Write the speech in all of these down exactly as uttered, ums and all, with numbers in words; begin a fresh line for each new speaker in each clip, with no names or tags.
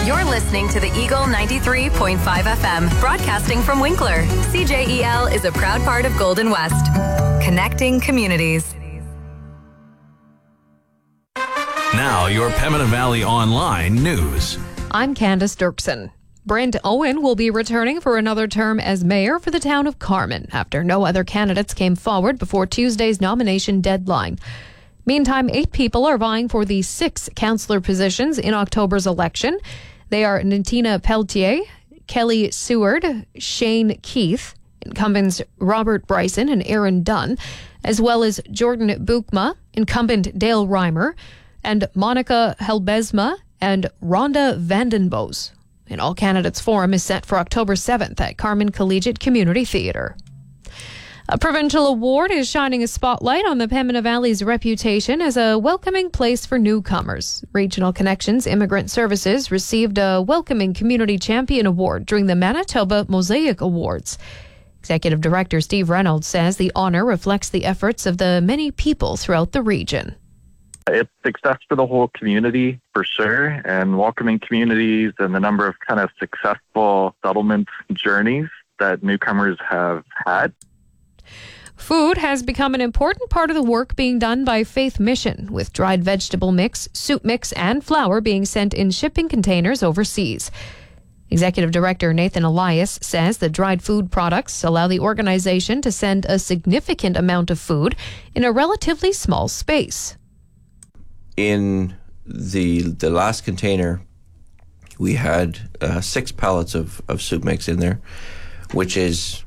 You're listening to the Eagle ninety-three point five F M, broadcasting from Winkler. C J E L is a proud part of Golden West, connecting communities.
Now, your Pembina Valley Online news.
I'm Candace Dirksen. Brent Owen will be returning for another term as mayor for the town of Carman after no other candidates came forward before Tuesday's nomination deadline. Meantime, eight people are vying for the six councillor positions in October's election. They are Natina Pelletier, Kelly Seward, Shane Keith, incumbents Robert Bryson and Aaron Dunn, as well as Jordan Boukma, incumbent Dale Reimer, and Monica Helbezma and Rhonda Vandenbos. An all-candidates forum is set for October seventh at Carman Collegiate Community Theatre. A provincial award is shining a spotlight on the Pembina Valley's reputation as a welcoming place for newcomers. Regional Connections Immigrant Services received a Welcoming Community Champion Award during the Manitoba Mosaic Awards. Executive Director Steve Reynolds says the honour reflects the efforts of the many people throughout the region.
It's success for the whole community, for sure, and welcoming communities and the number of kind of successful settlement journeys that newcomers have had.
Food has become an important part of the work being done by Faith Mission, with dried vegetable mix, soup mix, and flour being sent in shipping containers overseas. Executive Director Nathan Elias says the dried food products allow the organization to send a significant amount of food in a relatively small space.
In the the last container, we had uh, six pallets of, of soup mix in there, which is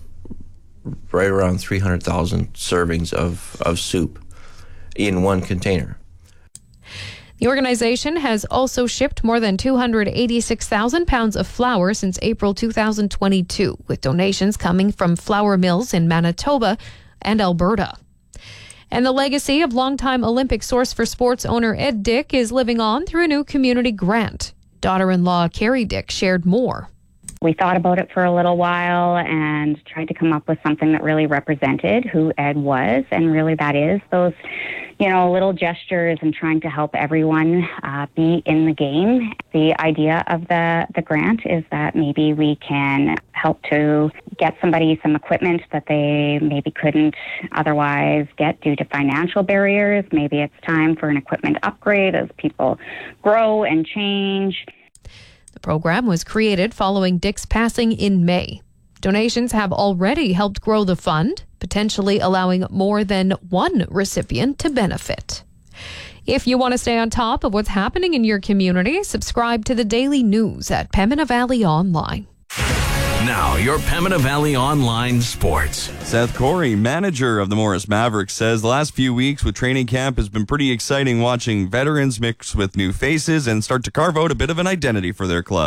right around three hundred thousand servings of, of soup in one container.
The organization has also shipped more than two hundred eighty-six thousand pounds of flour since April two thousand twenty-two, with donations coming from flour mills in Manitoba and Alberta. And the legacy of longtime Olympic Source for Sports owner Ed Dick is living on through a new community grant. Daughter-in-law Carrie Dick shared more.
We thought about it for a little while and tried to come up with something that really represented who Ed was, and really that is those, you know, little gestures and trying to help everyone uh, be in the game. The idea of the, the grant is that maybe we can help to get somebody some equipment that they maybe couldn't otherwise get due to financial barriers. Maybe it's time for an equipment upgrade as people grow and change.
The program was created following Dick's passing in May. Donations have already helped grow the fund, potentially allowing more than one recipient to benefit. If you want to stay on top of what's happening in your community, subscribe to the daily news at Pembina Valley Online.
Now, your Pembina Valley Online sports.
Seth Corey, manager of the Morris Mavericks, says the last few weeks with training camp has been pretty exciting, watching veterans mix with new faces and start to carve out a bit of an identity for their club.